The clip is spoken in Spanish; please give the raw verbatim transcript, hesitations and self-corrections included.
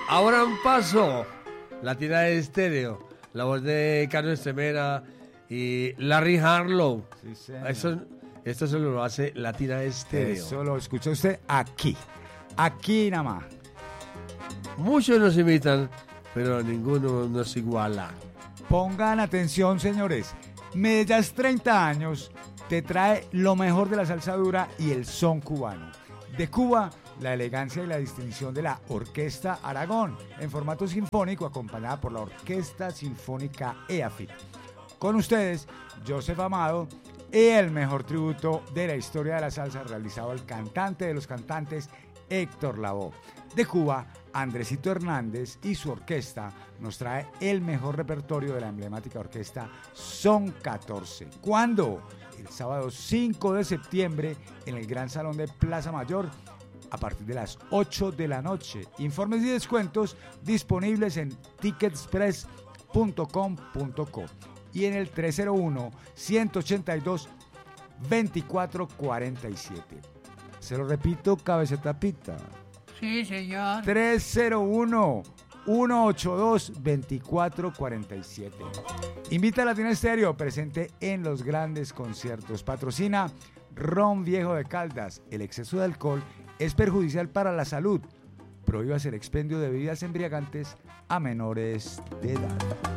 Ahora un paso, Latina Estéreo, la voz de Carlos Estremera y Larry Harlow. Sí, señor. Eso, esto se lo hace Latina Estéreo. Eso lo escucha usted aquí, aquí nada más. Muchos nos imitan, pero ninguno nos iguala. Pongan atención, señores. Medellín treinta años te trae lo mejor de la salsa dura y el son cubano. De Cuba, la elegancia y la distinción de la Orquesta Aragón, en formato sinfónico, acompañada por la Orquesta Sinfónica E A F I T. Con ustedes, Joseph Amado, y el mejor tributo de la historia de la salsa realizado al cantante de los cantantes, Héctor Lavoe. De Cuba, Andresito Hernández y su orquesta nos trae el mejor repertorio de la emblemática orquesta Son catorce. ¿Cuándo? El sábado cinco de septiembre en el Gran Salón de Plaza Mayor a partir de las ocho de la noche. Informes y descuentos disponibles en ticketexpress punto com punto co y en el tres cero uno, ciento ochenta y dos, veinticuatro cuarenta y siete. Se lo repito, cabeceta pita. Sí, señor. tres cero uno, ciento ochenta y dos, veinticuatro cuarenta y siete. Invita a Latina Estéreo, presente en los grandes conciertos. Patrocina Ron Viejo de Caldas. El exceso de alcohol es perjudicial para la salud. Prohíbas el expendio de bebidas embriagantes a menores de edad.